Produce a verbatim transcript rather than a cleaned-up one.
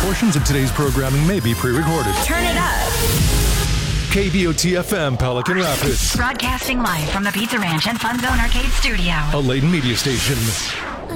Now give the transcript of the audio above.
Portions of today's programming may be pre-recorded. Turn it up. K B O T F M, Pelican Rapids. Broadcasting live from the Pizza Ranch and Fun Zone Arcade Studio. A Layton media station. I